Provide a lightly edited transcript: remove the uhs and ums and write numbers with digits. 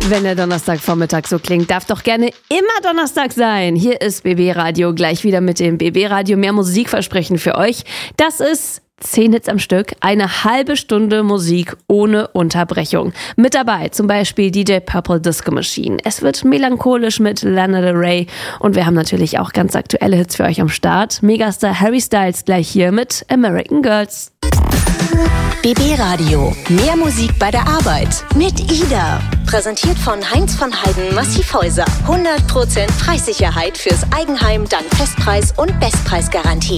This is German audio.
Wenn der Donnerstagvormittag so klingt, darf doch gerne immer Donnerstag sein. Hier ist BB Radio, gleich wieder mit dem BB Radio mehr Musikversprechen für euch. Das ist 10 Hits am Stück, eine halbe Stunde Musik ohne Unterbrechung. Mit dabei zum Beispiel DJ Purple Disco Machine. Es wird melancholisch mit Lana Del Rey und wir haben natürlich auch ganz aktuelle Hits für euch am Start. Megastar Harry Styles gleich hier mit American Girls. BB Radio. Mehr Musik bei der Arbeit. Mit Ida. Präsentiert von Heinz von Heiden Massivhäuser. 100% Preissicherheit fürs Eigenheim dank Festpreis- und Bestpreisgarantie.